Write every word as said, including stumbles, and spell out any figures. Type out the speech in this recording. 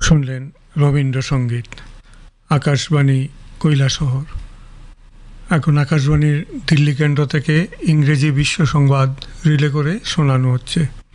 শুনলেন রবীন্দ্রসঙ্গীত। আকাশবাণী কৈলাসহর। এখন আকাশবাণীর দিল্লি কেন্দ্র থেকে ইংরেজি বিশ্ব সংবাদ রিলে করে শোনানো হচ্ছে।